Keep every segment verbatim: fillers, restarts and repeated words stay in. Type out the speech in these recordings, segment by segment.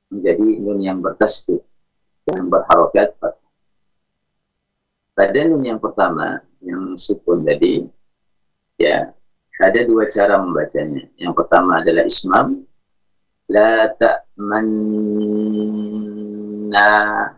menjadi nun yang bertasydid, yang berharokat. Pada nun yang pertama, yang sukun tadi, ya, ada dua cara membacanya. Yang pertama adalah ismam, la ta'manna.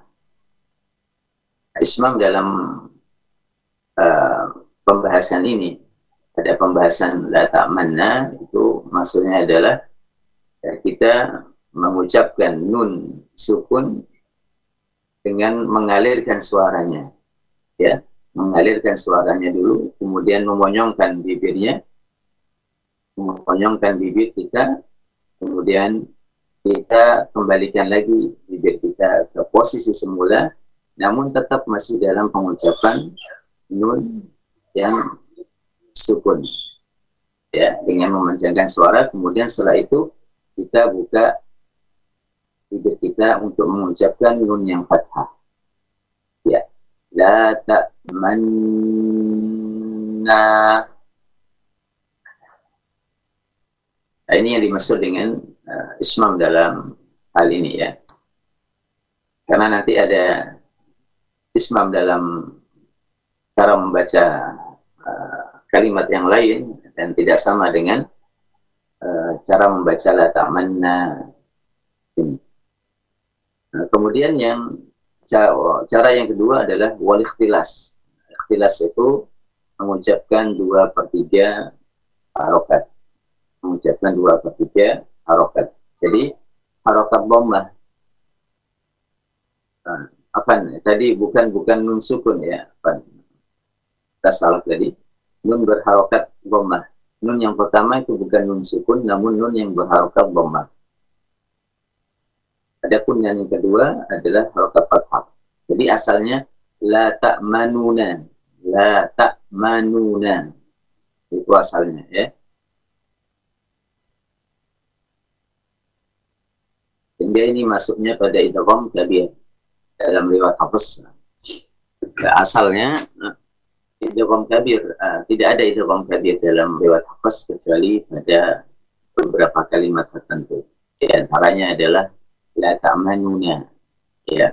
Ismam dalam uh, pembahasan ini, ada pembahasan la ta'manna, itu maksudnya adalah ya, kita mengucapkan nun sukun dengan mengalirkan suaranya, ya, mengalirkan suaranya dulu, kemudian memonyongkan bibirnya, memonyongkan bibir kita, kemudian kita kembalikan lagi bibir kita ke posisi semula, namun tetap masih dalam pengucapan nun yang sukun, ya, dengan memanjangkan suara. Kemudian setelah itu kita buka bibir kita untuk mengucapkan nun yang fathah, ya, la ta'manna. Nah, ini yang dimaksud dengan uh, ismam dalam hal ini, ya. Karena nanti ada ismam dalam cara membaca uh, kalimat yang lain dan tidak sama dengan uh, cara membaca la ta'manna. Nah, kemudian yang cara, cara yang kedua adalah wal ikhtilas. Ikhtilas itu mengucapkan dua per tiga harokat. mengucapkan dua per tiga harokat. Jadi harokat dhammah, nah, apa nih? Tadi bukan bukan nun sukun, ya, apa? Kita salah tadi. Nun berharokat dhammah. Nun yang pertama itu bukan nun sukun, namun nun yang berharokat dhammah. Adapun yang kedua adalah harokat fathah. Jadi asalnya la ta'manuna, la ta'manuna, itu asalnya, ya. Sehingga ini masuknya pada idgham kabir dalam riwayat Hafs. Asalnya idgham kabir, uh, tidak ada idgham kabir dalam riwayat Hafs kecuali pada beberapa kalimat tertentu. Di antaranya adalah la ta'manuna, ya.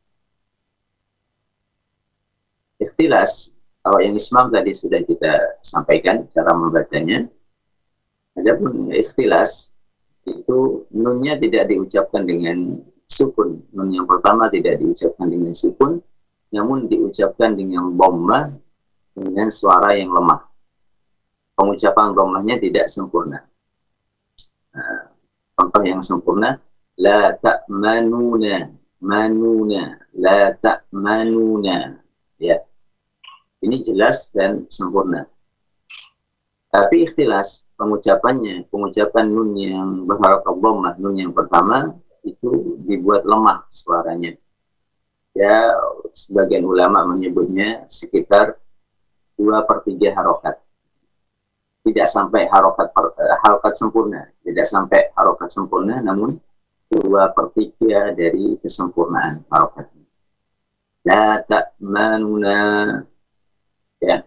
Ikhtilas, kalau yang ismam tadi sudah kita sampaikan cara membacanya. Adapun ikhtilas itu nunnya tidak diucapkan dengan sukun. Nun yang pertama tidak diucapkan dengan sukun, namun diucapkan dengan dhammah, dengan suara yang lemah. Pengucapan dhammahnya tidak sempurna. Nah, contoh yang sempurna, la ta'manuna, manuna, la ta'manuna, ya. Ini jelas dan sempurna. Tapi ikhtilas, pengucapannya, pengucapan nun yang berharokat dhammah, nun yang pertama, itu dibuat lemah suaranya. Ya, sebagian ulama menyebutnya sekitar dua per tiga harokat. Tidak sampai harokat, harokat sempurna. Tidak sampai harokat sempurna, namun dua per tiga dari kesempurnaan harokatnya. La ta'manuna, ya.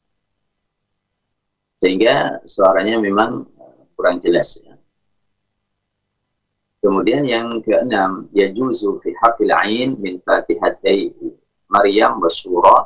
Sehingga suaranya memang kurang jelas, ya. Kemudian yang keenam, yajuzu fi haqqil ain min fatihatai Maryam wa Syura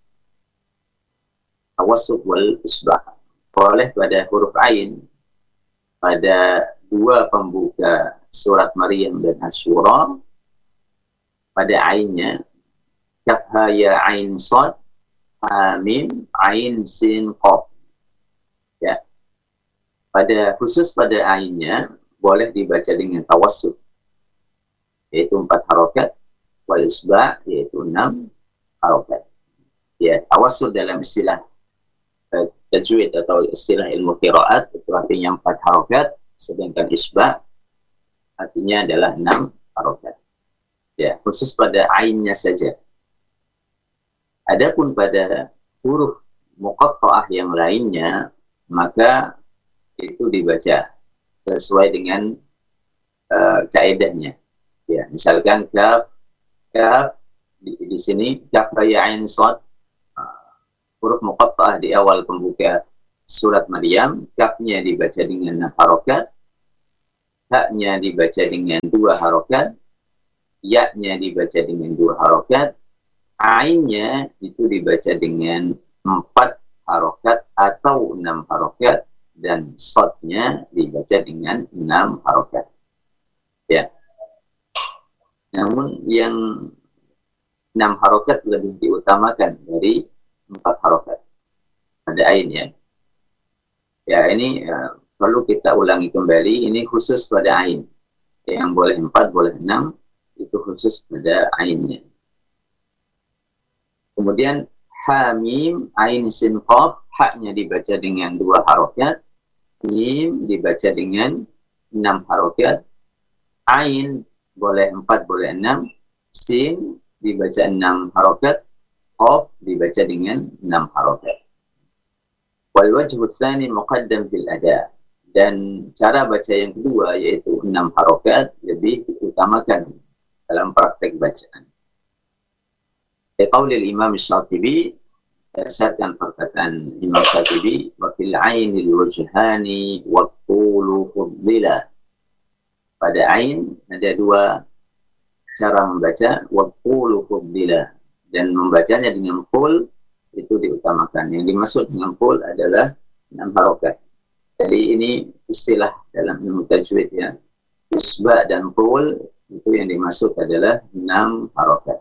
tawassut wal isbah. Boleh pada huruf ain pada dua pembuka surat Maryam dan Asy-Syura, pada ainnya kaf ha ya ain sad ha mim ain sin qaf. Ya. Pada khusus pada ainnya boleh dibaca dengan tawassut, yaitu empat harokat, wal isba, yaitu enam harokat. Ya, tawassut dalam istilah uh, tajwid atau istilah ilmu qiraat itu artinya empat harokat, sedangkan isba artinya adalah enam harokat. Ya, khusus pada ainnya saja. Adapun pada huruf muqatta'ah yang lainnya, maka itu dibaca sesuai dengan uh, kaedahnya. Ya, misalkan kaf, kaf di, di sini kaf ya ain shad, uh, huruf muqatta'ah di awal pembuka surat Maryam, kafnya dibaca dengan harokat, haknya dibaca dengan dua harokat, ya-nya dibaca dengan dua harokat, ainnya itu dibaca dengan empat harokat atau enam harokat, dan sodnya dibaca dengan enam harokat. Ya. Namun yang enam harokat lebih diutamakan dari empat harokat pada ain ya. Ya ini uh, perlu kita ulangi kembali. Ini khusus pada ain. Yang boleh empat, boleh enam, itu khusus pada ainnya. Kemudian hamim, ain, sin, qaf, haknya dibaca dengan dua harokat, mim dibaca dengan enam harokat, ain boleh empat, boleh enam, sin dibaca enam harokat, qaf dibaca dengan enam harokat. Wal wajhu tsani muqaddam fil ada, dan cara baca yang kedua yaitu enam harokat lebih diutamakan dalam praktek bacaan. Qaulil Imam Syatibi, berdasarkan perkataan Imam Syatibi, wa fil ainil wajhani wa qulu fuddila. Pada ain ada dua cara membaca, wa qulu fuddila, dan membacanya dengan qul itu diutamakan. Yang dimaksud dengan qul adalah enam harokat. Jadi ini istilah dalam ilmu tajwid ya. Isba dan qul itu yang dimaksud adalah enam harokat.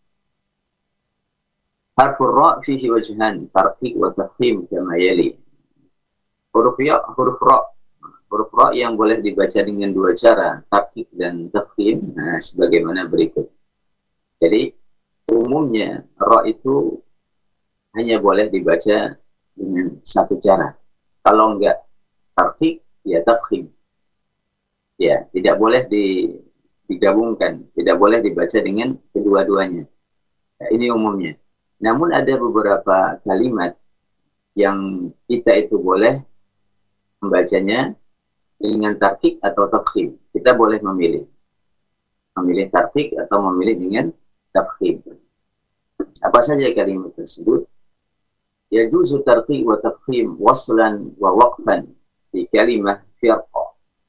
Harfur ra fihi wajhan, tarqiq wa tafkhim kama yali. Huruf ya, huruf ra, huruf ra yang boleh dibaca dengan dua cara, tarqiq dan tafkhim, nah, sebagaimana berikut. Jadi umumnya ra itu hanya boleh dibaca dengan satu cara. Kalau enggak tarqiq, ya tafkhim. Ya, tidak boleh di, digabungkan, tidak boleh dibaca dengan kedua-duanya. Ya, ini umumnya. Namun ada beberapa kalimat yang kita itu boleh membacanya dengan tarqiq atau tafkhim. Kita boleh memilih. Memilih tarqiq atau memilih dengan tafkhim. Apa saja kalimat tersebut? Yajuzu tarqiq wa tafkhim waslan wa waqfan di kalimah firqa.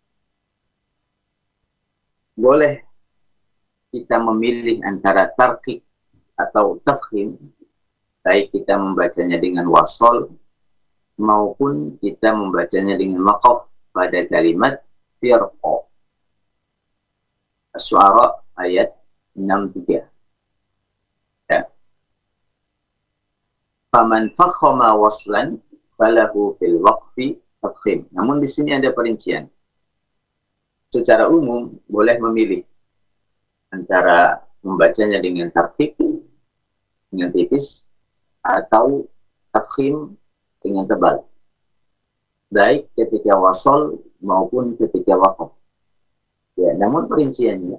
Boleh kita memilih antara tarqiq atau tafkhim, baik kita membacanya dengan wasol maupun kita membacanya dengan waqaf pada kalimat firqa. Asy-Syu'ara ayat enam puluh tiga. Ya. Faman fakhama waslan falahu fil waqfi tafkhim. Namun di sini ada perincian. Secara umum boleh memilih antara membacanya dengan tarqiq, dengan tipis, atau tafkhim dengan tebal, baik ketika wasol maupun ketika waqaf. Ya, namun perinciannya,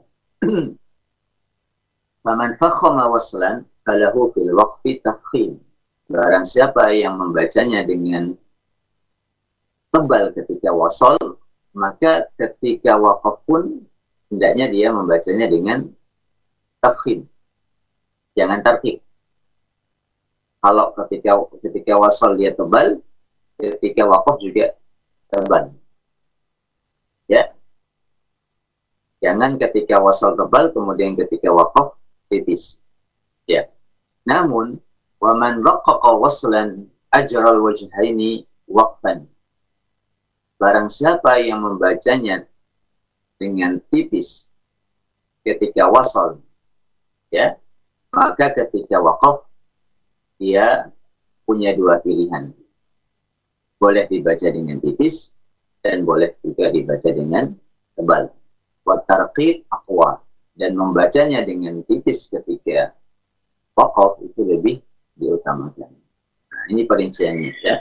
faman fakhama waslan falahu fil waqfi tafkhim. Barang siapa yang membacanya dengan tebal ketika wasol, maka ketika waqaf pun hendaknya dia membacanya dengan tafkhim, jangan tarqiq. Kalau ketika ketika wasal dia tebal, ketika waqaf juga tebal. Ya. Jangan ketika wasal tebal kemudian ketika waqaf tipis. Ya. Namun wa man raqqaqa waslan ajral wajhaini waqfan. Barang siapa yang membacanya dengan tipis ketika wasal, ya, maka ketika waqaf dia punya dua pilihan. Boleh dibaca dengan tipis dan boleh juga dibaca dengan tebal. Wa tarqiq aqwa, dan membacanya dengan tipis ketika waqaf itu lebih diutamakan. Nah, ini perinciannya ya.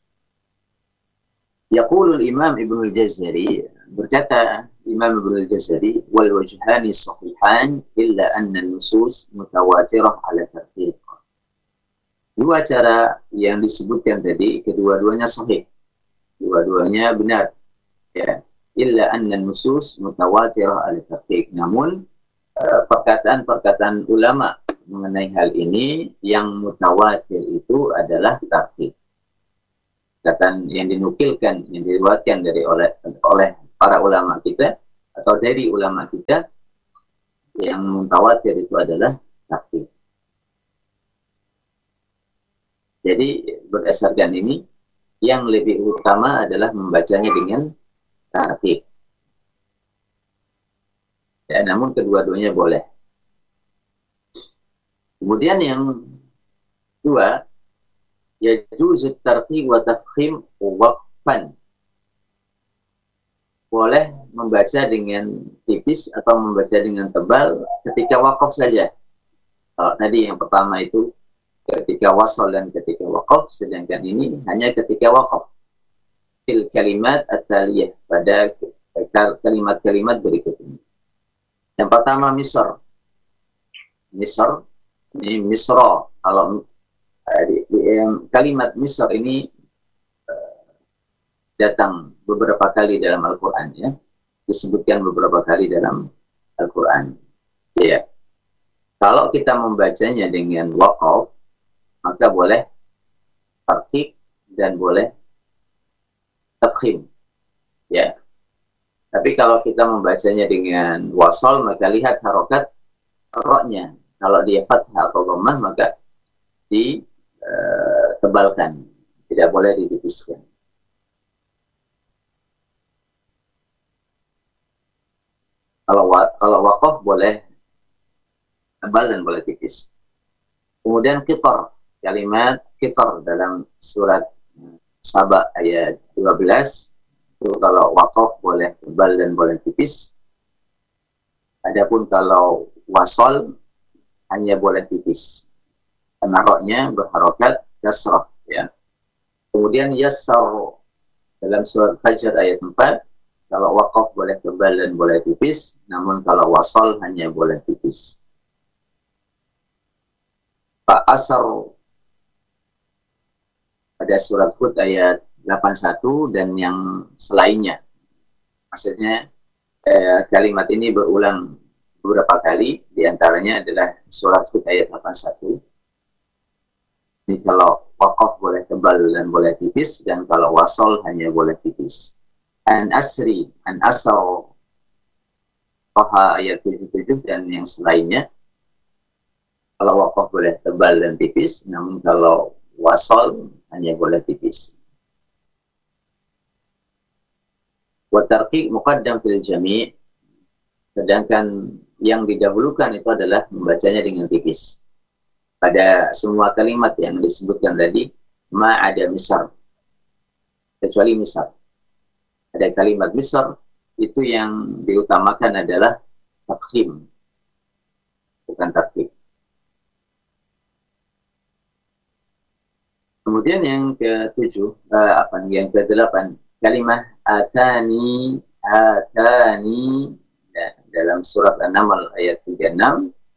Yaqulul Imam Ibnu Al-Jazari, berkata Imam Ibnu Al-Jazari, wal wajhani sahihan illa anna an-nusus mutawatirah ala tarqiq. Dua cara yang disebutkan tadi, kedua-duanya sahih, dua-duanya benar, ya. Illa anna nusus mutawatirah ala tarqiq. Namun uh, perkataan-perkataan ulama mengenai hal ini yang mutawatir itu adalah tarqiq. Perkataan yang dinukilkan, yang diriwayatkan dari oleh oleh para ulama kita atau dari ulama kita yang mutawatir itu adalah tartib. Jadi berdasarkan ini, yang lebih utama adalah membacanya dengan tartib. Ya, namun kedua-duanya boleh. Kemudian yang kedua, yajuz tartib wa tafkhim waqfan. Boleh membaca dengan tipis atau membaca dengan tebal ketika wakaf saja. Kalau tadi yang pertama itu ketika wasal dan ketika wakaf, sedangkan ini hanya ketika wakaf. Fil kalimat at-taliyah, pada kalimat-kalimat berikut ini. Yang pertama Misr. Misr, ini Misra. Kalau di, di, kalimat Misr ini datang beberapa kali dalam Al-Quran, ya, disebutkan beberapa kali dalam Al-Quran. Ya, kalau kita membacanya dengan waqaf, maka boleh tartib dan boleh tafkhim. Ya, tapi kalau kita membacanya dengan wasal, maka lihat harokat roknya. Kalau dia fathah atau dhammah, maka ditebalkan, tidak boleh ditipiskan. Kalau kalau waqaf boleh tebal dan boleh tipis. Kemudian qifar, kalimat qifar dalam surat Saba ayat dua belas, itu kalau waqaf boleh tebal dan boleh tipis. Adapun kalau wasal hanya boleh tipis. Karena roknya berharokat kasrah, ya. Kemudian yassar dalam surat Fajr ayat empat, kalau waqaf boleh tebal dan boleh tipis, namun kalau wasal hanya boleh tipis. Fa'asar pada surat Hud ayat delapan puluh satu dan yang selainnya. Maksudnya eh, kalimat ini berulang beberapa kali, diantaranya adalah surat Hud ayat delapan puluh satu. Ini kalau waqaf boleh tebal dan boleh tipis, dan kalau wasal hanya boleh tipis. An asri, an asar, Toha ayat tujuh puluh tujuh dan yang selainnya. Kalau waqaf boleh tebal dan tipis, namun kalau wasal hanya boleh tipis. Wa tarqiq muqaddam fil jami', sedangkan yang didahulukan itu adalah membacanya dengan tipis. Pada semua kalimat yang disebutkan tadi, ma ada misar, kecuali misar. Ada kalimat Misr, itu yang diutamakan adalah tafkhim, bukan tartib. Kemudian yang ketujuh, uh, apa yang kedelapan, kalimat atani, atani, ya, dalam surat An-Naml ayat tiga puluh enam,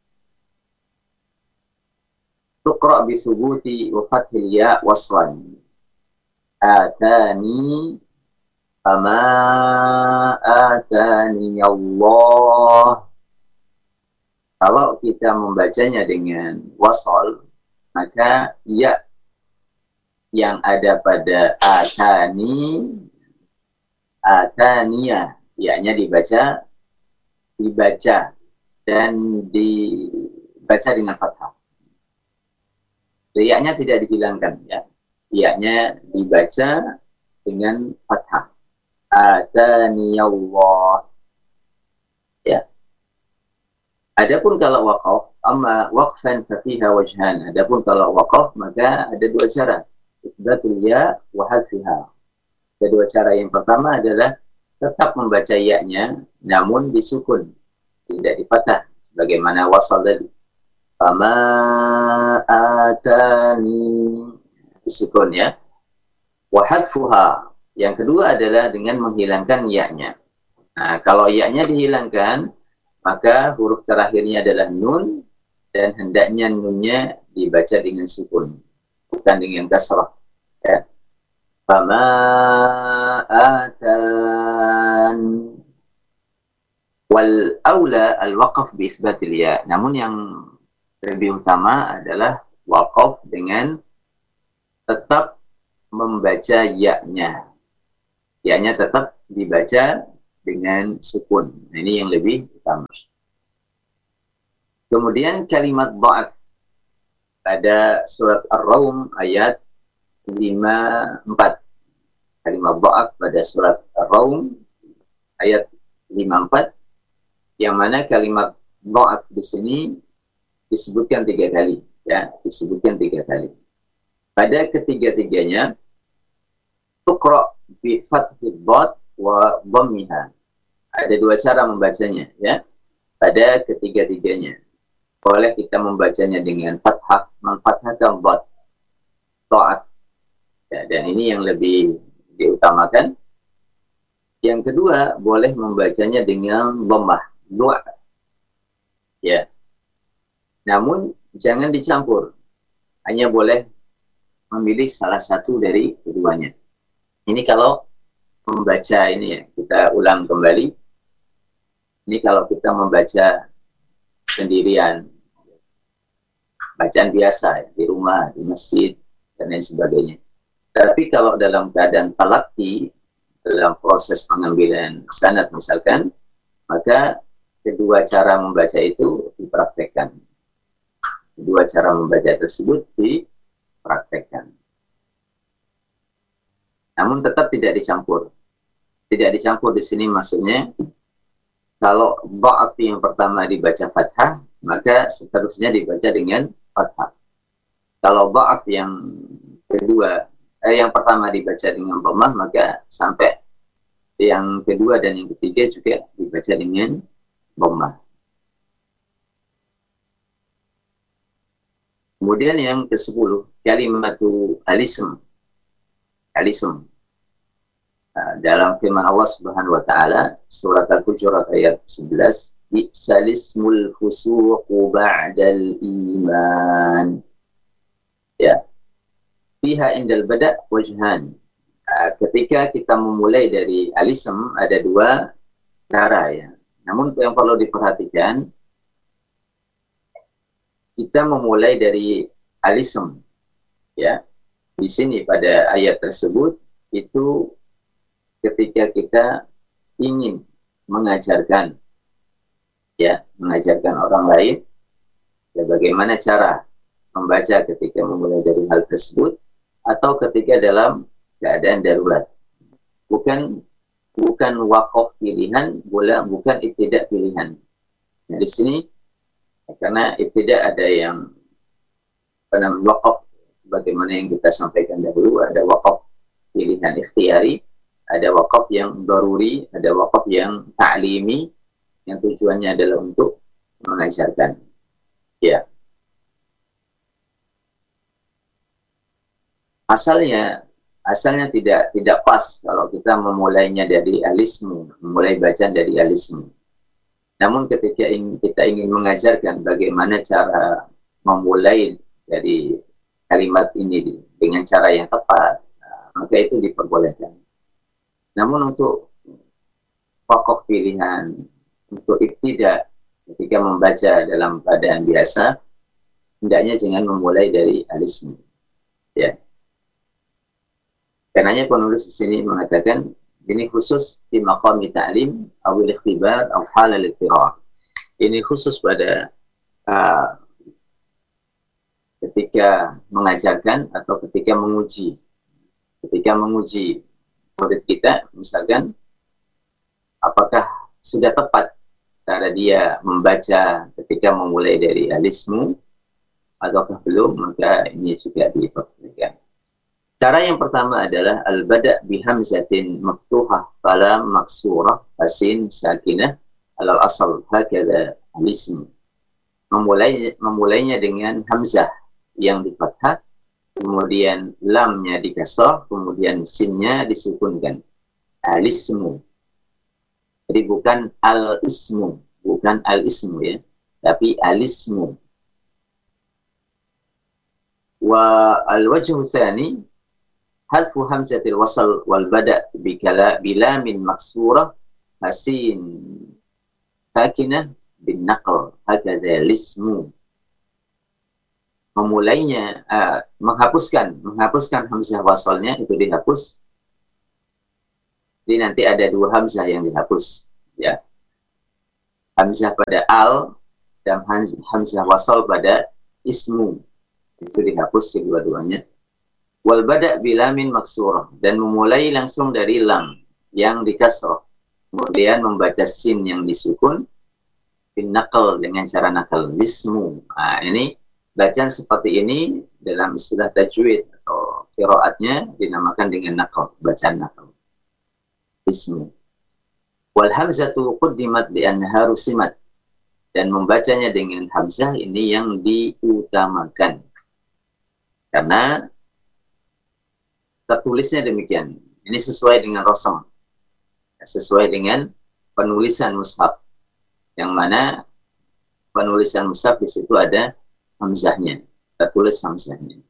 tuqra bi thubuti wa fathil ya waslan. Atani Fama atani Allah. Kalau kita membacanya dengan wasal, maka ya yang ada pada atani, ataniya, ya-nya dibaca, dibaca dan dibaca dengan fathah. Ya-nya tidak dihilangkan, ya. Ya-nya dibaca dengan fathah. Atani Allah. Ya. Adapun kalau waqaf, amma waqfan fafiha wajhan. Adapun kalau waqaf, maka ada dua cara. Itsbatul ya wa hadfiha. Ada dua cara. Yang pertama adalah tetap membaca ya-nya, namun disukun, tidak dipatah, sebagaimana wasal tadi. Fama atani, disukun, ya. Wa hadfuha. Yang kedua adalah dengan menghilangkan ya-nya. Nah, kalau ya-nya dihilangkan, maka huruf terakhirnya adalah nun, dan hendaknya nunnya dibaca dengan sukun, bukan dengan kasrah. Ya. Fama atan. Wal aula al-waqaf bi isbatil ya. Namun yang lebih utama adalah waqaf dengan tetap membaca ya-nya. Ya-nya tetap dibaca dengan sukun. Nah, ini yang lebih utama. Kemudian kalimat dha'af pada surat Ar-Rum ayat lima puluh empat. Kalimat dha'af pada surat Ar-Rum ayat lima puluh empat, yang mana kalimat dha'af di sini disebutkan tiga kali, ya, disebutkan tiga kali. Pada ketiga-tiganya tuqra bi fathid dhad wa dhammiha. Ada dua cara membacanya, ya. Pada ketiga-tiganya boleh kita membacanya dengan fathah, memfathahkan dhad, dha'af, ya, dan ini yang lebih diutamakan. Yang kedua, boleh membacanya dengan dhammah, du'a, ya. Namun jangan dicampur, hanya boleh memilih salah satu dari keduanya. Ini kalau membaca ini, ya, kita ulang kembali. Ini kalau kita membaca sendirian, bacaan biasa di rumah, di masjid, dan lain sebagainya. Tapi kalau dalam keadaan talaqi, dalam proses pengambilan sanad misalkan, maka kedua cara membaca itu dipraktekkan. Kedua cara membaca tersebut dipraktekkan. Namun tetap tidak dicampur. Tidak dicampur di sini maksudnya, kalau dha'af yang pertama dibaca fathah, maka seterusnya dibaca dengan fathah. Kalau dha'af yang kedua, eh, yang pertama dibaca dengan dhammah, maka sampai yang kedua dan yang ketiga juga dibaca dengan dhammah. Kemudian yang kesepuluh, kalimatu al-ism. Al-ism. Uh, dalam firman Allah Subhanahu wa taala surat Al-Hujurat ayat sebelas, bi'salismul fusuqu ba'dal iman. Ya. Fiha indal bada' wajhan. Uh, ketika kita memulai dari al-ism ada dua cara, ya. Namun yang perlu diperhatikan, kita memulai dari al-ism, ya. Di sini pada ayat tersebut itu ketika kita ingin mengajarkan, ya, mengajarkan orang lain, ya, bagaimana cara membaca ketika memulai dari hal tersebut, atau ketika dalam keadaan darurat. Bukan bukan waqaf pilihan, bukan ibtidak pilihan. Nah, di sini karena ibtidak ada yang pada waqaf sebagaimana yang kita sampaikan dahulu, ada waqaf pilihan ikhtiyari, ada wakaf yang daruri, ada wakaf yang ta'limi, yang tujuannya adalah untuk mengajarkan. Ya. Asalnya, asalnya tidak tidak pas kalau kita memulainya dari al-ismu, memulai bacaan dari al-ismu. Namun ketika ingin, kita ingin mengajarkan bagaimana cara memulai dari kalimat ini dengan cara yang tepat, maka itu diperbolehkan. Namun untuk pokok pilihan, untuk ibtidak, ketika membaca dalam keadaan biasa, hendaknya jangan memulai dari al-ism. Ya. Karenanya penulis di sini mengatakan, ini khusus di maqami ta'lim, awil ikhtibar, aw halal al-qira'ah. Ini khusus pada uh, ketika mengajarkan atau ketika menguji. Ketika menguji murid kita, misalkan apakah sudah tepat cara dia membaca ketika memulai dari al-ismu ataukah belum, maka ini juga diperhatikan. Cara yang pertama adalah al-bada' bihamzatin maftuhah falam maksurah asin sakinah alal asal hakadha al-ismu. Memulai, memulainya dengan hamzah yang di fathah, kemudian lamnya dikasrah, kemudian sinnya disukunkan. Al-ismu. Jadi bukan al-ismu, bukan al-ismu, ya, tapi al-ismu. Wa al-wajhu tsani hadfu hamzatil wasal wal bada' bikala bilamin maksurah hasin sakinah bin naql hakadha al-ismu. Memulainya, uh, menghapuskan menghapuskan hamzah wasalnya itu dihapus Jadi nanti ada dua hamzah yang dihapus, ya. Hamzah pada al dan hamzah wasal pada ismu. Itu dihapus kedua-duanya. Wal bada' bilamin maksurah, dan memulai langsung dari lam yang dikasrah. Kemudian membaca sin yang disukun bin naqal dengan cara nakal ismu. Nah, ini bacaan seperti ini dalam istilah tajwid atau qiraatnya dinamakan dengan naqal, bacaan naqal. Ismu. Wal hamzatu quddimat li annaha rusimat, dan membacanya dengan hamzah ini yang diutamakan karena tertulisnya demikian. Ini sesuai dengan rasam, sesuai dengan penulisan mushaf, yang mana penulisan mushaf di situ ada hamzahnya, tertulis hamzahnya.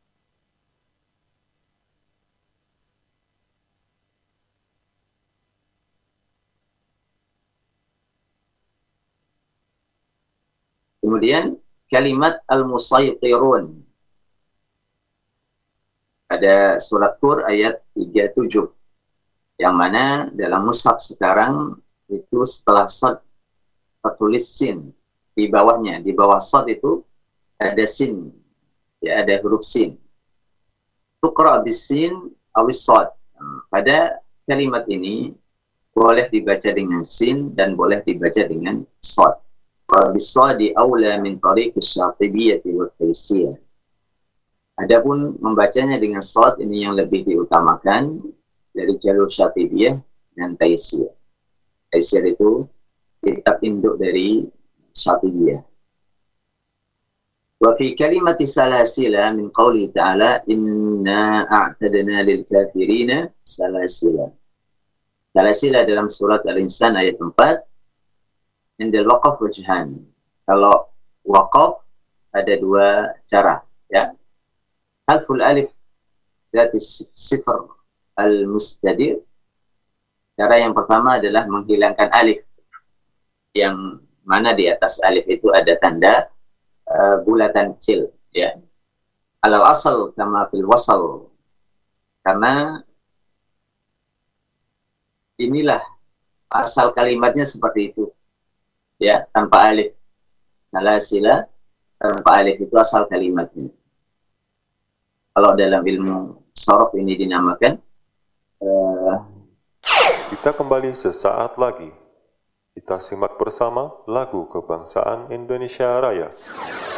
Kemudian kalimat al-musaytirun ada surat Tur ayat tiga puluh tujuh, yang mana dalam mushaf sekarang itu setelah shad tertulis sin di bawahnya, di bawah shad itu ada sin, ya, ada huruf sin. Tuqra bisin awis shad. Pada kalimat ini boleh dibaca dengan sin dan boleh dibaca dengan shad. Bisadi aula min tariqis syatibiyyah wa taysiyah. Adapun membacanya dengan shad ini yang lebih diutamakan dari jalur syatibiyah dan taysiyah. Taysiyah itu kitab induk dari syatibiyah. Wa fi kalimati salasila min qawli ta'ala inna a'tadna lil kafirina salasila. Salasila dalam surat Al-Insan ayat empat. Indal waqaf wajhan. Kalau waqaf ada dua cara, ya. Halful alif dari sifar al-mustadir. Cara yang pertama adalah menghilangkan alif, yang mana di atas alif itu ada tanda uh, bulatan kecil, ya. Alal asal kama fil wasal, karena inilah asal kalimatnya seperti itu, ya, tanpa alif. Salasila tanpa alif itu asal kalimatnya. Kalau dalam ilmu sorof ini dinamakan uh, kita kembali sesaat lagi. Kita simak bersama lagu kebangsaan Indonesia Raya.